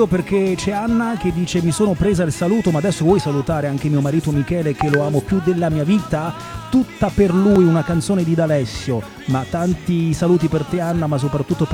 perché c'è Anna che dice: mi sono presa il saluto, ma adesso vuoi salutare anche mio marito Michele che lo amo più della mia vita? Tutta per lui, una canzone di D'Alessio. Ma tanti saluti per te Anna, ma soprattutto per